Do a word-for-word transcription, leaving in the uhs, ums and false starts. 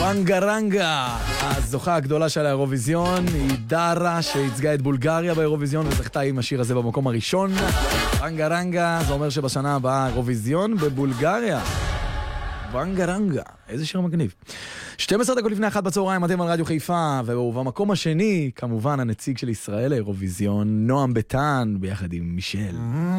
רנגה רנגה, הזוכה הגדולה של האירוויזיון היא דארה שהצגה את בולגריה באירוויזיון וזכתה עם השיר הזה במקום הראשון. רנגה רנגה, זה אומר שבשנה הבאה אירוויזיון בבולגריה. רנגה רנגה, איזה שיר מגניב. שתים עשרה דקות לפני אחת בצהריים, אתם על רדיו חיפה, ובמקום השני, כמובן הנציג של ישראל לאירוויזיון, נועם ביטן, ביחד עם מישל.